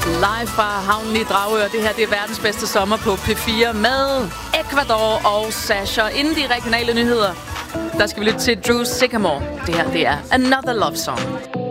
Live fra havnen i Dragør. Det her, det er verdens bedste sommer på P4 med Ecuador og Sasha. Inden de regionale nyheder, der skal vi lytte til Drew Sycamore. Det her, det er Another Love Song.